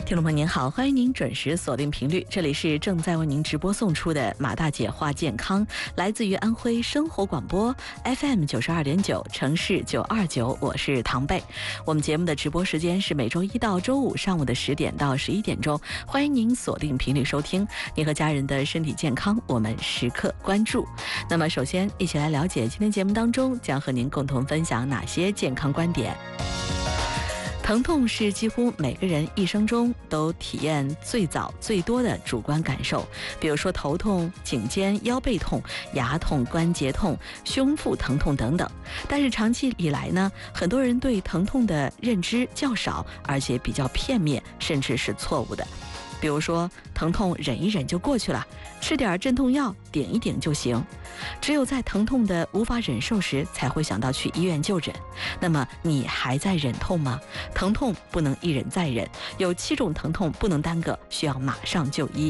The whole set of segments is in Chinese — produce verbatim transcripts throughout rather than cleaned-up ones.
听众朋友您好，欢迎您准时锁定频率，这里是正在为您直播送出的马大姐话健康，来自于安徽生活广播 F M 九十二点九，城市九二九，我是唐贝。我们节目的直播时间是每周一到周五上午的十点到十一点钟，欢迎您锁定频率收听。您和家人的身体健康，我们时刻关注。那么，首先一起来了解今天节目当中将和您共同分享哪些健康观点。疼痛是几乎每个人一生中都体验最早最多的主观感受，比如说头痛、颈肩腰背痛、牙痛、关节痛、胸腹疼痛等等。但是长期以来呢，很多人对疼痛的认知较少，而且比较片面，甚至是错误的。比如说疼痛忍一忍就过去了，吃点镇痛药顶一顶就行，只有在疼痛的无法忍受时才会想到去医院就诊。那么你还在忍痛吗？疼痛不能一忍再忍，有七种疼痛不能耽搁，需要马上就医。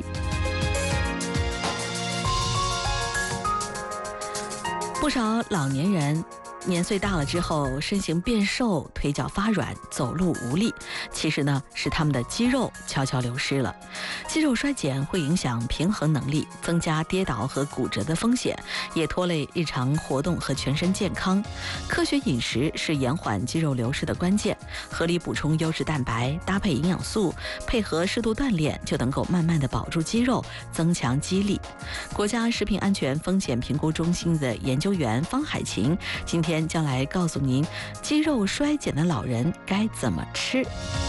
不少老年人年岁大了之后，身形变瘦，腿脚发软，走路无力。其实呢，是他们的肌肉悄悄流失了。肌肉衰减会影响平衡能力，增加跌倒和骨折的风险，也拖累日常活动和全身健康。科学饮食是延缓肌肉流失的关键，合理补充优质蛋白，搭配营养素，配合适度锻炼，就能够慢慢的保住肌肉，增强肌力。国家食品安全风险评估中心的研究员方海琴今天将来告诉您，肌肉衰减的老人该怎么吃。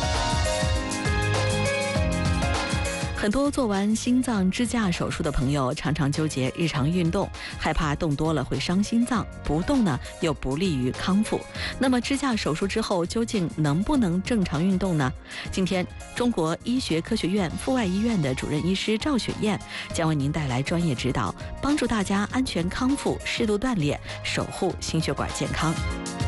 很多做完心脏支架手术的朋友常常纠结日常运动，害怕动多了会伤心脏，不动呢又不利于康复。那么支架手术之后究竟能不能正常运动呢？今天中国医学科学院阜外医院的主任医师赵雪燕将为您带来专业指导，帮助大家安全康复，适度锻炼，守护心血管健康。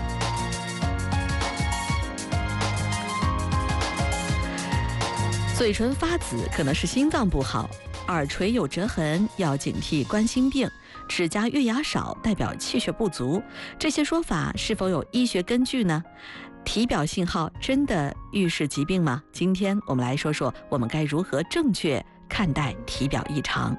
嘴唇发紫可能是心脏不好，耳垂有折痕要警惕冠心病，指甲月牙少代表气血不足，这些说法是否有医学根据呢？体表信号真的预示疾病吗？今天我们来说说我们该如何正确看待体表异常。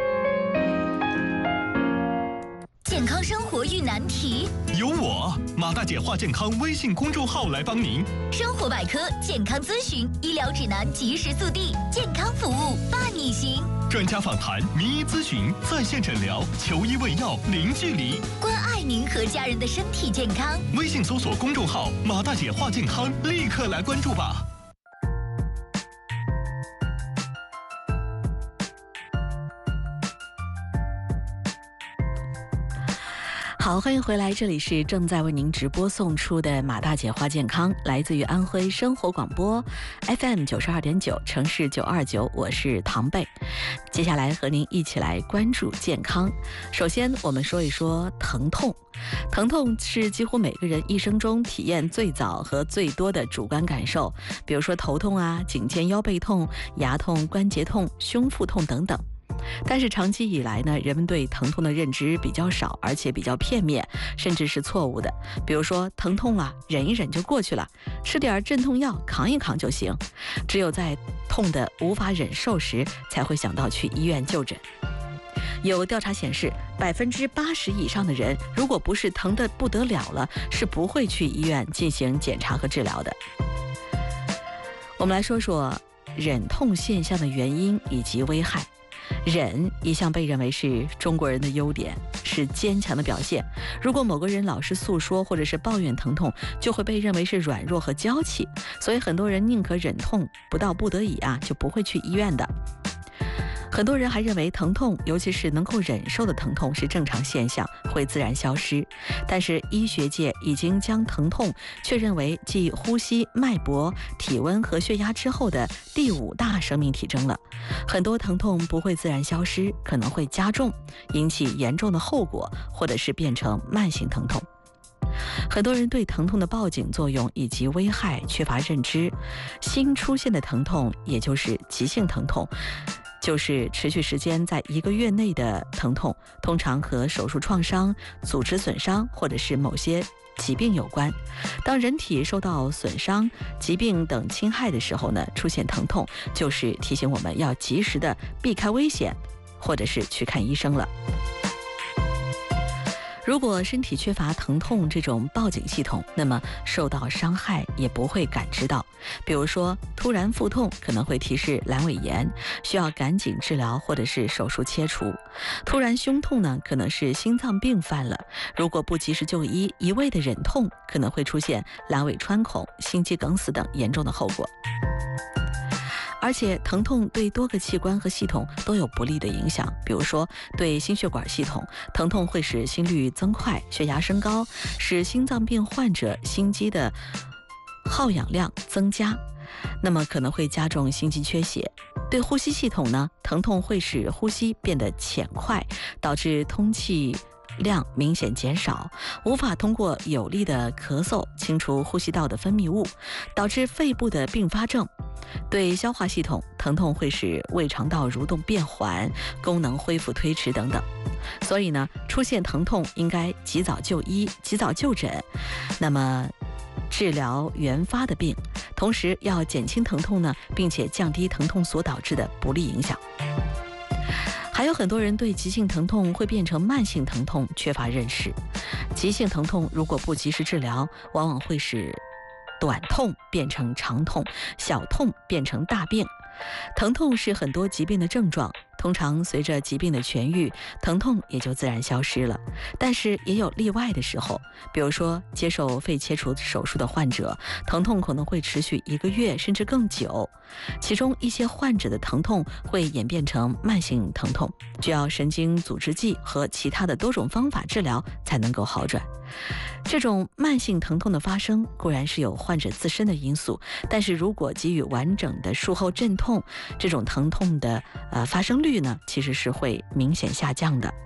健康生活遇难题， 有我马大姐话健康微信公众号来帮您。 生活百科、健康咨询、医疗指南及时速递，健康服务伴你行。 专家访谈、名医咨询、在线诊疗，求医问药零距离， 关爱您和家人的身体健康。 微信搜索公众号马大姐话健康，立刻来关注吧。 好，欢迎回来，这里是正在为您直播送出的马大姐话健康，来自于安徽生活广播 F M 九十二点九，城市九二九，我是唐贝。接下来和您一起来关注健康。首先我们说一说疼痛。疼痛是几乎每个人一生中体验最早和最多的主观感受，比如说头痛啊、颈肩腰背痛、牙痛、关节痛、胸腹痛等等。但是长期以来呢，人们对疼痛的认知比较少，而且比较片面，甚至是错误的。比如说疼痛啊，忍一忍就过去了，吃点镇痛药扛一扛就行，只有在痛的无法忍受时才会想到去医院就诊。有调查显示，百分之八十以上的人，如果不是疼得不得了了，是不会去医院进行检查和治疗的。我们来说说忍痛现象的原因以及危害。忍一向被认为是中国人的优点，是坚强的表现。如果某个人老是诉说或者是抱怨疼痛，就会被认为是软弱和娇气，所以很多人宁可忍痛，不到不得已啊，就不会去医院的。很多人还认为疼痛，尤其是能够忍受的疼痛是正常现象，会自然消失。但是医学界已经将疼痛确认为继呼吸、脉搏、体温和血压之后的第五大生命体征了。很多疼痛不会自然消失，可能会加重，引起严重的后果，或者是变成慢性疼痛。很多人对疼痛的报警作用以及危害缺乏认知。新出现的疼痛，也就是急性疼痛，就是持续时间在一个月内的疼痛，通常和手术创伤、组织损伤或者是某些疾病有关。当人体受到损伤、疾病等侵害的时候呢，出现疼痛，就是提醒我们要及时的避开危险，或者是去看医生了。如果身体缺乏疼痛这种报警系统，那么受到伤害也不会感知到。比如说，突然腹痛可能会提示阑尾炎，需要赶紧治疗或者是手术切除。突然胸痛呢，可能是心脏病犯了，如果不及时就医，一味的忍痛，可能会出现阑尾穿孔、心肌梗死等严重的后果。而且疼痛对多个器官和系统都有不利的影响，比如说对心血管系统，疼痛会使心率增快、血压升高，使心脏病患者心肌的耗氧量增加，那么可能会加重心肌缺血。对呼吸系统呢，疼痛会使呼吸变得浅快，导致通气量明显减少，无法通过有力的咳嗽清除呼吸道的分泌物，导致肺部的并发症。对消化系统，疼痛会使胃肠道蠕动变缓，功能恢复推迟等等。所以呢，出现疼痛应该及早就医、及早就诊，那么治疗原发的病，同时要减轻疼痛呢，并且降低疼痛所导致的不利影响。还有很多人对急性疼痛会变成慢性疼痛缺乏认识。急性疼痛如果不及时治疗，往往会使短痛变成长痛，小痛变成大病。疼痛是很多疾病的症状，通常随着疾病的痊愈，疼痛也就自然消失了。但是也有例外的时候，比如说接受肺切除手术的患者，疼痛可能会持续一个月甚至更久。其中一些患者的疼痛会演变成慢性疼痛，需要神经阻滞剂和其他的多种方法治疗才能够好转。这种慢性疼痛的发生固然是有患者自身的因素，但是如果给予完整的术后镇痛，这种疼痛的呃发生率呢，其实是会明显下降的。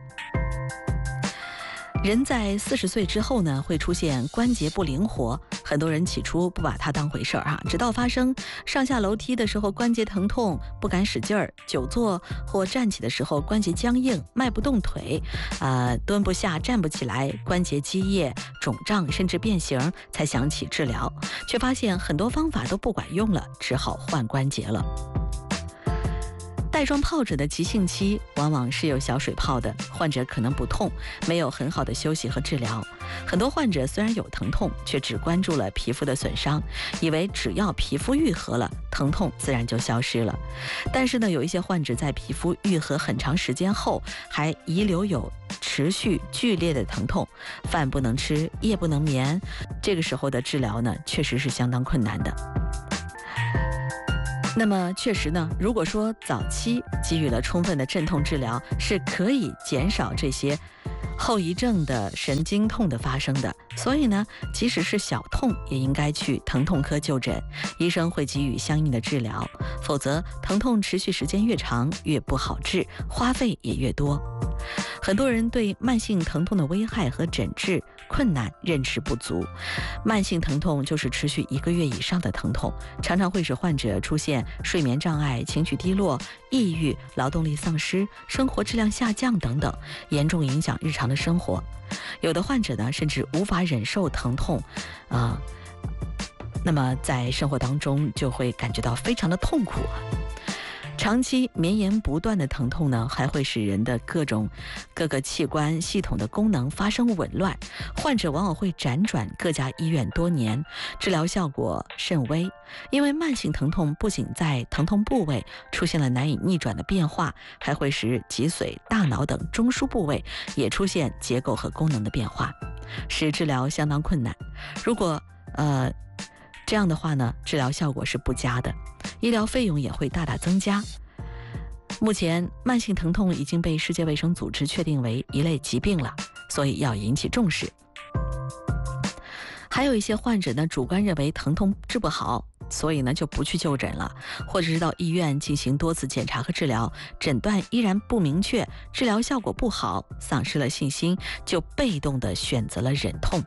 人在四十岁之后呢，会出现关节不灵活，很多人起初不把它当回事儿啊，直到发生上下楼梯的时候关节疼痛，不敢使劲儿，久坐或站起的时候关节僵硬，迈不动腿，呃，蹲不下，站不起来，关节积液、肿胀甚至变形，才想起治疗，却发现很多方法都不管用了，只好换关节了。带状疱疹的急性期往往是有小水泡的，患者可能不痛，没有很好的休息和治疗。很多患者虽然有疼痛，却只关注了皮肤的损伤，以为只要皮肤愈合了，疼痛自然就消失了。但是呢，有一些患者在皮肤愈合很长时间后，还遗留有持续剧烈的疼痛，饭不能吃，夜不能眠，这个时候的治疗呢，确实是相当困难的。那么确实呢，如果说早期给予了充分的镇痛治疗，是可以减少这些后遗症的神经痛的发生的。所以呢，即使是小痛，也应该去疼痛科就诊，医生会给予相应的治疗，否则疼痛持续时间越长，越不好治，花费也越多。很多人对慢性疼痛的危害和诊治困难认识不足。慢性疼痛就是持续一个月以上的疼痛，常常会使患者出现睡眠障碍、情绪低落、抑郁、劳动力丧失、生活质量下降等等，严重影响日常的生活。有的患者呢，甚至无法忍受疼痛，啊、呃，那么在生活当中就会感觉到非常的痛苦啊。长期绵延不断的疼痛呢，还会使人的各种各个器官系统的功能发生紊乱，患者往往会辗转各家医院多年，治疗效果甚微。因为慢性疼痛不仅在疼痛部位出现了难以逆转的变化，还会使脊髓、大脑等中枢部位也出现结构和功能的变化，使治疗相当困难。如果呃这样的话呢，治疗效果是不佳的，医疗费用也会大大增加。目前慢性疼痛已经被世界卫生组织确定为一类疾病了，所以要引起重视。还有一些患者呢，主观认为疼痛治不好，所以呢就不去就诊了，或者是到医院进行多次检查和治疗，诊断依然不明确，治疗效果不好，丧失了信心，就被动地选择了忍痛。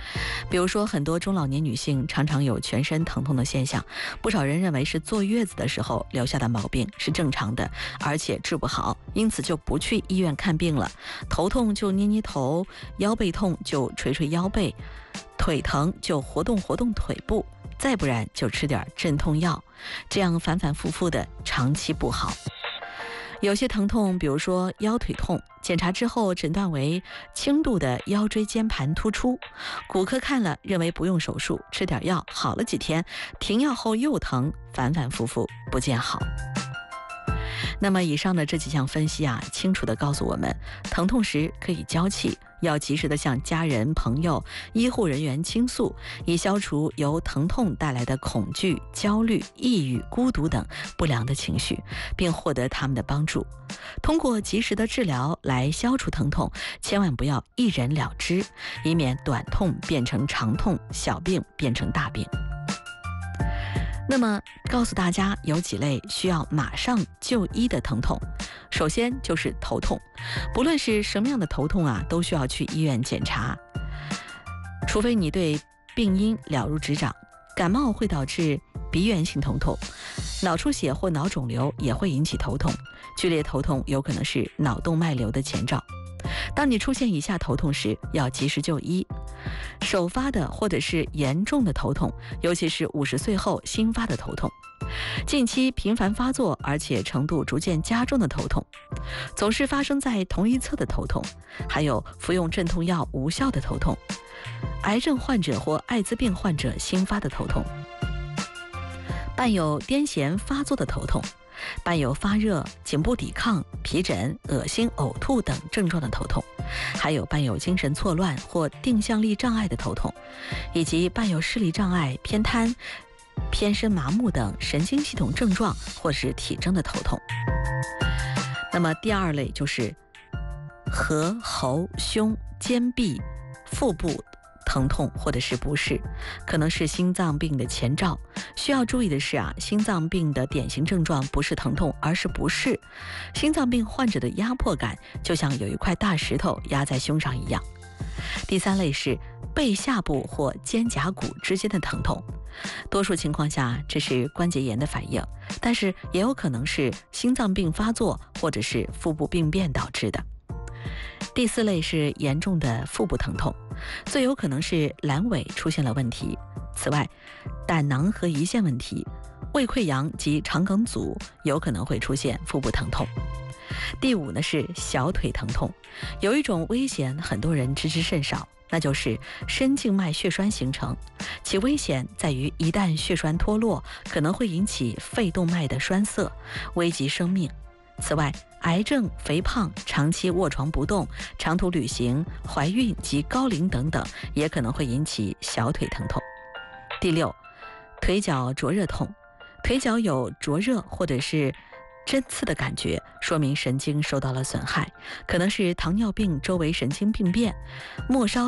比如说，很多中老年女性常常有全身疼痛的现象，不少人认为是坐月子的时候留下的毛病，是正常的，而且治不好，因此就不去医院看病了。头痛就捏捏头，腰背痛就捶捶腰背，腿疼就活动活动腿部，再不然就吃点镇痛药，这样反反复复的，长期不好。有些疼痛，比如说腰腿痛，检查之后诊断为轻度的腰椎间盘突出，骨科看了认为不用手术，吃点药好了几天，停药后又疼，反反复复不见好。那么以上的这几项分析啊，清楚地告诉我们，疼痛时可以交气，要及时地向家人、朋友、医护人员倾诉，以消除由疼痛带来的恐惧、焦虑、抑郁、孤独等不良的情绪，并获得他们的帮助。通过及时的治疗来消除疼痛，千万不要一忍了之，以免短痛变成长痛，小病变成大病。那么告诉大家有几类需要马上就医的疼痛。首先就是头痛，不论是什么样的头痛啊，都需要去医院检查，除非你对病因了如指掌。感冒会导致鼻源性疼痛，脑出血或脑肿瘤也会引起头痛，剧烈头痛有可能是脑动脉瘤的前兆。当你出现以下头痛时，要及时就医。首发的或者是严重的头痛，尤其是五十岁后新发的头痛，近期频繁发作而且程度逐渐加重的头痛，总是发生在同一侧的头痛，还有服用镇痛药无效的头痛，癌症患者或艾滋病患者新发的头痛，伴有癫痫发作的头痛，伴有发热、颈部抵抗、皮疹、恶心、呕吐等症状的头痛，还有伴有精神错乱或定向力障碍的头痛，以及伴有视力障碍、偏瘫、偏身麻木等神经系统症状或是体征的头痛。那么第二类就是颌、喉、胸、肩臂、腹部疼痛或者是不适，可能是心脏病的前兆。需要注意的是啊，心脏病的典型症状不是疼痛，而是不适。心脏病患者的压迫感就像有一块大石头压在胸上一样。第三类是背下部或肩胛骨之间的疼痛，多数情况下这是关节炎的反应，但是也有可能是心脏病发作或者是腹部病变导致的。第四类是严重的腹部疼痛，最有可能是阑尾出现了问题。此外，胆囊和胰腺问题、胃溃疡及肠梗阻有可能会出现腹部疼痛。第五呢是小腿疼痛，有一种危险很多人知之甚少，那就是深静脉血栓形成，其危险在于一旦血栓脱落，可能会引起肺动脉的栓塞，危及生命。此外，癌症、肥胖、长期卧床不动、长途旅行、怀孕及高龄等等，也可能会引起小腿疼痛。第六，腿脚灼热痛，腿脚有灼热或者是针刺的感觉，说明神经受到了损害，可能是糖尿病周围神经病变、末梢